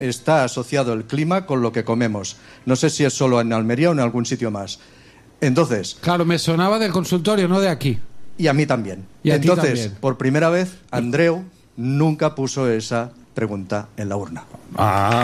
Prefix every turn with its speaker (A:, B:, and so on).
A: está asociado el clima con lo que comemos. No sé si es solo en Almería o en algún sitio más. Entonces...
B: Claro, me sonaba del consultorio, no de aquí.
A: Y a mí también.
B: Y a ti
A: Entonces,
B: también.
A: por primera vez, Andreu nunca puso esa pregunta en la urna.
B: Ah.